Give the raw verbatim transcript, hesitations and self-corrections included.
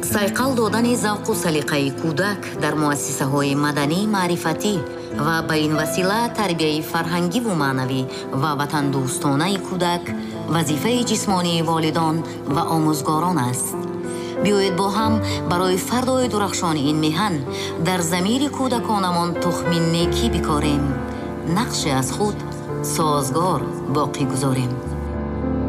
сайқал додани завқу салиқаи кӯдак дар муассисаҳои маданӣ маърифатӣ ва ба ин васила тарбияи фарҳангиву маънавӣ ва ватандӯстонаи кӯдак вазифаи ҷисмонии волидон ва омӯзгорон аст. биёед бо ҳам барои фардои дурахшони ин меҳан дар замири кӯдаконамон тухми некӣ бикорем, нақше аз худ созгор боқӣ гузорем.